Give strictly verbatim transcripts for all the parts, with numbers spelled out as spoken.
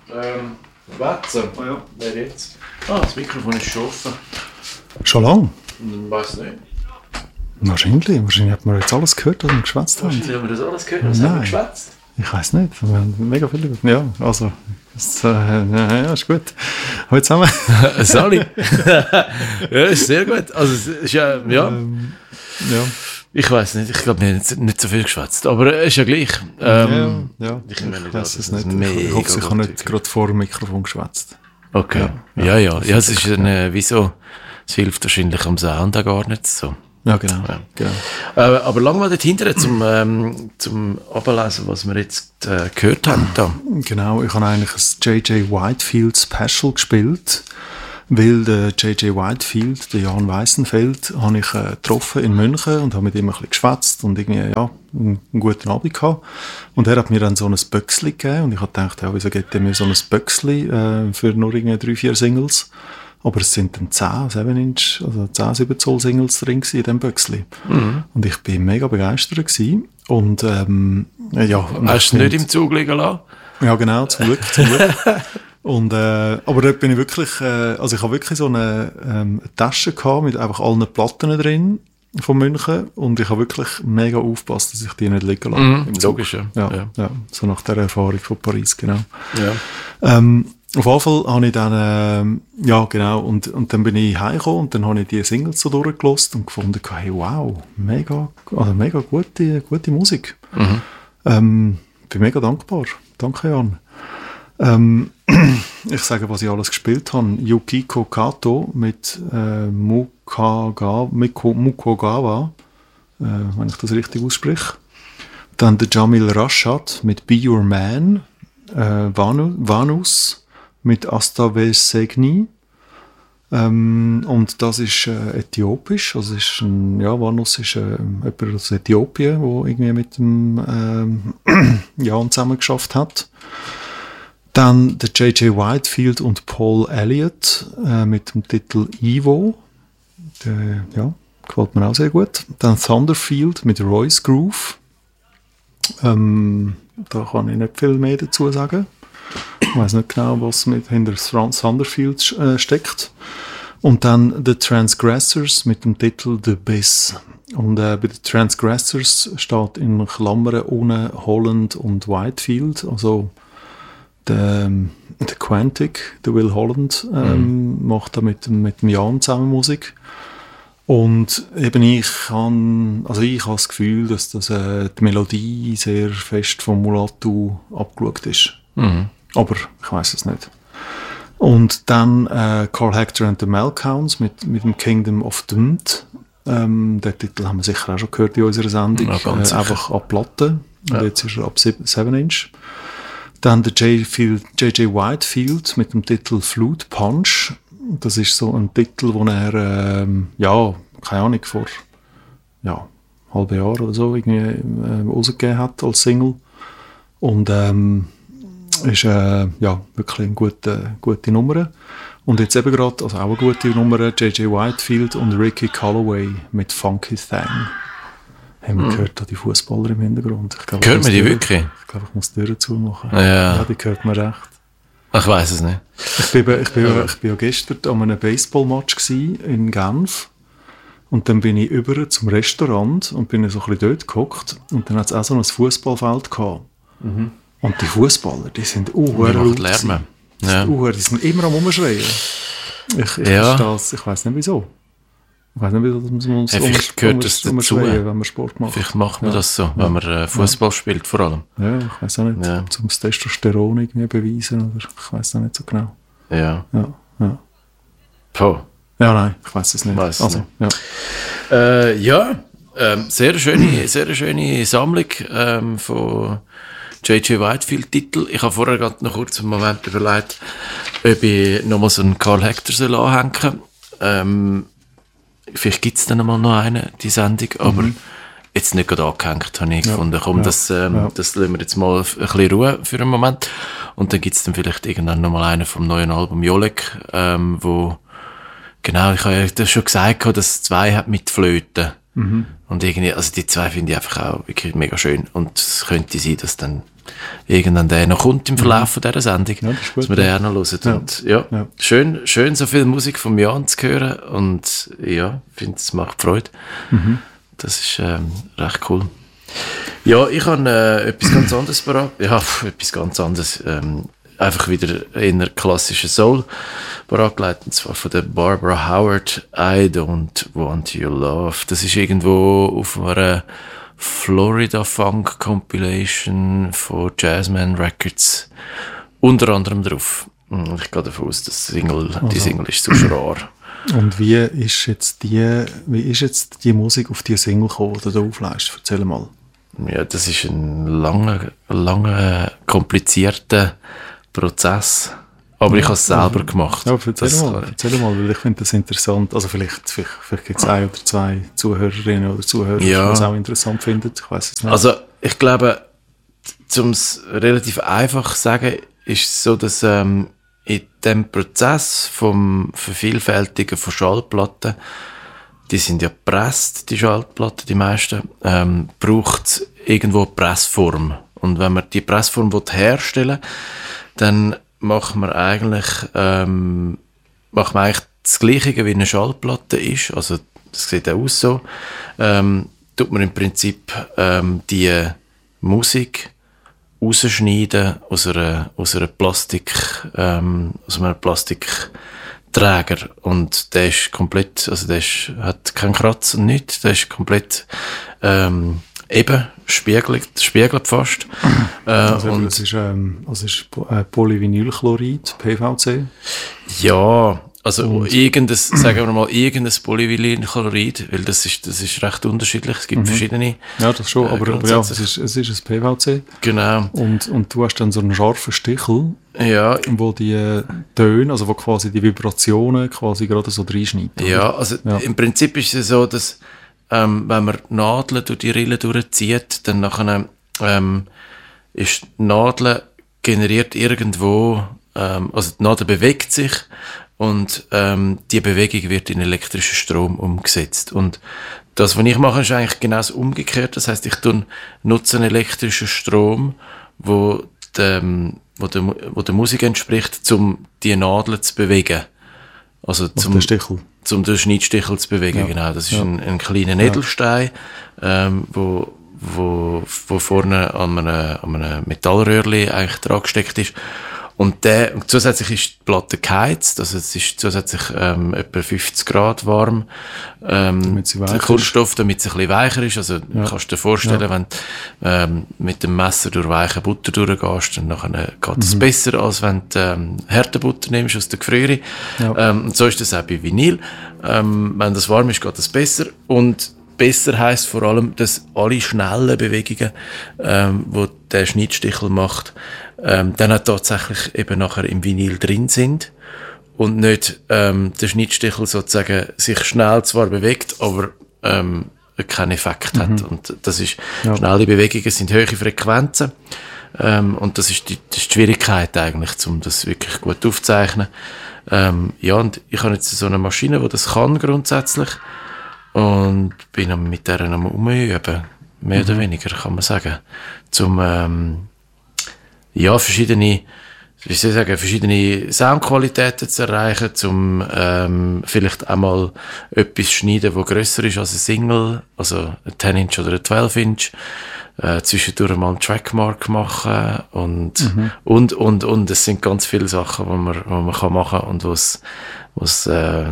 Ähm, Wetzen? Oh ja. Wer jetzt? Ah, das Mikrofon ist schon offen. Schon lang? Ich weiss nicht. Wahrscheinlich. Wahrscheinlich hat man jetzt alles gehört, was wir geschwätzt haben. Wahrscheinlich haben wir das alles gehört, was haben wir geschwätzt? Ich weiss nicht. Wir haben mega viel. Ja, also. Das, äh, ja, ist gut. Hallo zusammen. Sali. Ja, ist sehr gut. Also, es ist ja. Ja. Ähm, ja. Ich weiss nicht, ich glaube, wir haben nicht, nicht so viel geschwätzt, aber es ist ja gleich. Ähm, ja, ja, ich, ich weiß es nicht. Ich hoffe, ich habe nicht gerade vor dem Mikrofon geschwätzt. Okay, ja, ja. Ja, ja es ist eine, wieso, es hilft wahrscheinlich am Sound auch gar nicht so. Ja, genau. Ja. genau. Äh, aber lang mal dort hinten zum, ähm, zum Ablesen, was wir jetzt äh, gehört haben. Da. Genau, ich habe eigentlich ein J J Whitefield Special gespielt. Weil der J J Whitefield, der Jan Weissenfeld, habe ich äh, getroffen in München und habe mit ihm ein bisschen geschwätzt und irgendwie, ja, einen, einen guten Abend gehabt. Und er hat mir dann so ein Böcksli gegeben und ich habe gedacht, ja, wieso gibt er mir so ein Böcksli äh, für nur irgendwie drei, vier Singles? Aber es sind dann zehn, sieben Inch, also zehn, sieben Zoll Singles drin in diesem Böcksli. Mhm. Und ich bin mega begeistert gewesen. Und, ähm, ja. Hast du nicht im Zug liegen lassen? Ja, genau, zum Glück, zum Glück. Und, äh, aber dort bin ich wirklich, äh, also ich habe wirklich so eine, ähm, eine Tasche gehabt mit einfach allen Platten drin von München und ich habe wirklich mega aufgepasst, dass ich die nicht liegen lasse. Mhm, logisch, ja. Ja, ja. ja. So nach der Erfahrung von Paris, genau. Ja. Ähm, auf jeden Fall habe ich dann, äh, ja genau, und, und dann bin ich heimgekommen und dann habe ich die Singles so durchgelost und gefunden, hey, wow, mega, also mega gute, gute Musik. Mhm. Ähm, bin mega dankbar. Danke, Jan. Ähm, ich sage, was ich alles gespielt habe. Yukiko Kato mit äh, Mukogawa, Mukogawa äh, wenn ich das richtig ausspreche. Dann der Jamil Rashad mit Be Your Man. Äh, Vanu, Vanus mit Astave Segni. Ähm, und das ist äh, äthiopisch. Also ist ein, ja, Vanus ist äh, jemand aus Äthiopien, der irgendwie mit dem ähm, Jan zusammen geschafft hat. Dann der J J Whitefield und Paul Elliott äh, mit dem Titel Evo. Der, ja, gefällt mir auch sehr gut. Dann Thunderfield mit Royce Groove. Ähm, da kann ich nicht viel mehr dazu sagen. Ich weiß nicht genau, was mit hinter Thunderfield äh, steckt. Und dann The Transgressors mit dem Titel The Biss. Und äh, bei den Transgressors steht in Klammern ohne Holland und Whitefield, also Der, der Quantic, der Will Holland, ähm, mhm. macht da mit, mit dem Jan zusammen Musik. Und eben ich habe, also ich habe das Gefühl, dass das, äh, die Melodie sehr fest vom Mulatu abgeschaut ist. Mhm. Aber ich weiß es nicht. Und dann äh, Carl Hector and the Meltdowns mit, mit dem Kingdom of Doomed. Ähm, den Titel haben wir sicher auch schon gehört in unserer Sendung. Ja, äh, einfach ab Platte. Ja. Und jetzt ist er ab sieben Inch. Dann der J J Whitefield mit dem Titel Flute Punch. Das ist so ein Titel, den er, ähm, ja, keine Ahnung, vor ja, halben Jahr oder so irgendwie äh, rausgegeben hat als Single. Und ähm, ist äh, ja, wirklich eine gute, gute Nummer. Und jetzt eben gerade, also auch eine gute Nummer, J J Whitefield und Ricky Calloway mit Funky Thang. Haben wir mm. gehört, da die Fußballer im Hintergrund. Ich glaub, hört man die Tür, wirklich? Ich glaube, ich muss die Türen zumachen. Ja. Ja, die hört man recht. Ich weiss es nicht. Ich bin, ich bin, ich bin ja gestern an einem Baseball-Match in Genf. Und dann bin ich über zum Restaurant und bin so ein bisschen dort gehockt. Und dann hat es auch so ein Fußballfeld gehabt. Mhm. Und die Fußballer, die sind uh, die machen Lärm. Ja. Uh, die sind immer am Umschreien. Ich, ich, ja. das, ich weiss nicht wieso. Ich weiss nicht, wieso dass man uns ja, vielleicht gehört das dazu, wenn man Sport macht. Vielleicht macht man ja. das so, wenn man äh, Fußball ja. spielt vor allem. Ja, ich weiss auch nicht, ja. zum Testosteron irgendwie beweisen oder ich weiss auch nicht so genau. Ja. Ja, ja. Puh. Ja, nein, ich weiss es nicht. Weiss also, nicht. Ja, äh, ja ähm, sehr schöne, sehr schöne Sammlung ähm, von J J Whitefield-Titel. Ich habe vorher gerade noch kurz einen Moment überlegt, ob ich nochmal so einen Carl Hector anhängen soll. Ähm, Vielleicht gibt es dann mal noch eine, die Sendung, aber mhm. jetzt nicht gerade angehängt, habe ich ja, gefunden. Komm, ja, das, ähm, ja. das lassen wir jetzt mal ein bisschen Ruhe für einen Moment. Und dann gibt es dann vielleicht irgendwann noch mal einen vom neuen Album Jolek, ähm, wo, genau, ich habe ja das schon gesagt, dass es zwei hat mit Flöten. Mhm. Und irgendwie, also die zwei finde ich einfach auch wirklich mega schön. Und es könnte sein, dass dann irgendwann der noch kommt im Verlauf von dieser Sendung, ja, das ist gut, dass wir den auch noch hören. Ja. Und, ja, Ja. Schön, schön, so viel Musik von Jan zu hören und ja, ich finde, es macht Freude. Mhm. Das ist ähm, recht cool. Ja, ich habe äh, etwas ganz anderes parat. Ja, pf, etwas ganz anderes. Ähm, einfach wieder in der klassischen Soul parat, und zwar von der Barbara Howard, I Don't Want Your Love. Das ist irgendwo auf einer Florida Funk Compilation von Jazzman Records unter anderem drauf. Und ich gehe davon aus, dass Single, die Also. Single ist sonst rar. Und wie ist jetzt die, wie ist jetzt die Musik auf die Single gekommen, die du auflegst? Erzähl mal. Ja, das ist ein langer, langer, komplizierter Prozess. Aber ich habe es selber gemacht. Ja, erzähl Das mal, kann ich- erzähl mal, weil ich finde das interessant. Also vielleicht, vielleicht, vielleicht gibt es ein oder zwei Zuhörerinnen oder Zuhörer, Ja. die es auch interessant finden. Ich weiß es nicht. Also, ich glaube, um es relativ einfach zu sagen, ist es so, dass ähm, in dem Prozess vom Vervielfältigen von Schallplatten, die sind ja gepresst, die Schallplatten, die meisten, ähm, braucht es irgendwo eine Pressform. Und wenn man die Pressform herstellen will, dann macht man eigentlich, ähm, macht man eigentlich das Gleiche, wie eine Schallplatte ist. Also, das sieht auch aus so. Ähm, tut man im Prinzip ähm, die Musik rausschneiden aus einer, aus einer Plastik, ähm, aus einem Plastikträger. Und der ist komplett, also der ist, hat keinen Kratz und nichts. Der ist komplett, ähm, eben, spiegelt, spiegelt fast. Äh, also, und das ist, ähm, also ist Po- äh, Polyvinylchlorid, P V C. ja, also Und- irgendein, sagen wir mal, irgendein Polyvinylchlorid, weil das ist, das ist recht unterschiedlich. Es gibt verschiedene. Ja, das schon, Äh, aber, aber ja, es grundsätzlich. ist, es ist ein P V C. Genau. Und, und du hast dann so einen scharfen Stichel, Ja, wo die äh, Töne, also wo quasi die Vibrationen quasi gerade so reinschneidet. oder? ja, also Ja. im Prinzip ist es so, dass ähm, wenn man Nadeln durch die Rille durchzieht, dann nachher ähm, ist die Nadel generiert irgendwo, ähm, also die Nadel bewegt sich und ähm, die Bewegung wird in elektrischen Strom umgesetzt. Und das, was ich mache, ist eigentlich genau das Umgekehrte. Das heißt, ich tun, nutze einen elektrischen Strom, wo dem, wo der, Mu- wo der Musik entspricht, um die Nadel zu bewegen. Also Auf zum, den Stichel. zum den Schnittstichel zu bewegen, Ja. genau. Das ist Ja. ein, ein kleiner Edelstein, ähm, wo, wo, wo vorne an einem, an einem Metallröhrchen eigentlich dran gesteckt ist. Und der, und zusätzlich ist die Platte geheizt, also es ist zusätzlich ähm, etwa fünfzig Grad warm, ähm, Damit sie weich der ist. Kunststoff, damit es ein bisschen weicher ist. Also kannst du dir vorstellen, Ja. wenn du ähm, mit dem Messer durch weiche Butter durchgehst, dann nachher geht Mhm. es besser, als wenn du ähm, harte Butter nimmst aus der Gefriere. Ja. Ähm, und so ist das auch bei Vinyl. Ähm, wenn das warm ist, geht das besser. Und besser heisst vor allem, dass alle schnellen Bewegungen, ähm, wo der Schnittstichel macht, ähm, dann auch tatsächlich eben nachher im Vinyl drin sind und nicht ähm, der Schnittstichel sozusagen sich schnell zwar bewegt, aber ähm, keinen Effekt hat. Und das ist, Ja. schnelle Bewegungen sind hohe Frequenzen. Ähm, und das ist die, das ist die Schwierigkeit eigentlich, um das wirklich gut aufzuzeichnen. Ähm, ja, und ich habe jetzt so eine Maschine, die das kann grundsätzlich. Und bin am- mit der am Umüben, mehr oder weniger, kann man sagen. Zum, ähm, ja, verschiedene, wie soll ich sagen, verschiedene Soundqualitäten zu erreichen, zum, ähm, vielleicht einmal etwas schneiden, das grösser ist als ein Single, also ein zehn Inch oder ein zwölf Inch, äh, zwischendurch mal einen Trackmark machen und, und, und, und, es sind ganz viele Sachen, die man, die man kann machen und was, was, äh,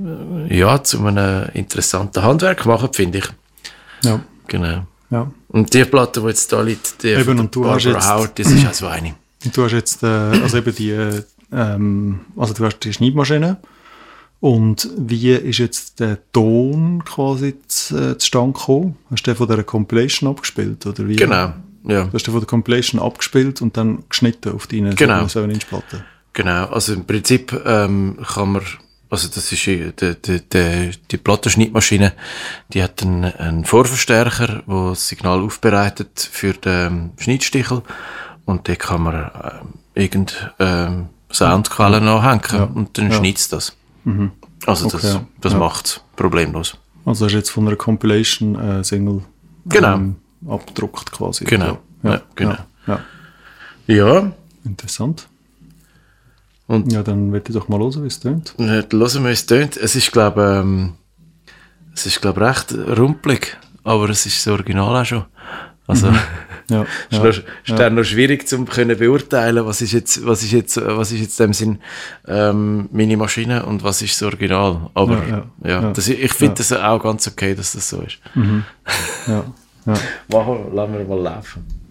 ja, zu einem interessanten Handwerk machen, finde ich. Ja, Genau. ja. Und die Platte, die jetzt da liegt, die Eben, von der und du hast Barbara jetzt- Howard, das ist auch so eine. Und du hast jetzt, äh, also eben die, äh, ähm, also du hast die Schneidmaschine. Und wie ist jetzt der Ton quasi zu, äh, zustande gekommen? Hast du den von dieser Compilation abgespielt? Oder wie? Genau, ja. Du hast den von der Compilation abgespielt und dann geschnitten auf deine Genau. seven Inch Platte. Genau, also im Prinzip ähm, kann man, also das ist äh, die, die, die, die Plattenschnittmaschine, die hat einen, einen Vorverstärker, der das Signal aufbereitet für den Schnittstichel und da kann man äh, irgendeine ähm, Soundquelle anhängen Ja. und dann Ja. schneidet es das. Also das, Okay. das Ja. macht es problemlos. Also hast du jetzt von einer Compilation äh, Single Genau. ähm, abgedruckt quasi. Genau. Ja, genau. Ja. Ja. Interessant. Und ja, dann werde ich doch mal hören, wie es tönt. hören wir, wie es tönt. Es ist, glaube ähm, es ist, glaube recht rumpelig, aber es ist das Original auch schon. Also, Mhm. Ja, ist, ja, noch, ist ja. dann noch schwierig zu können beurteilen, was ist jetzt, was ist jetzt, was ist jetzt in dem Sinn ähm, meine Maschine und was ist das Original. Aber Ja, ja, ja, ja. das, ich finde Ja. das auch ganz okay, dass das so ist. Mhm. Ja, ja. Machen wir, lassen wir mal laufen.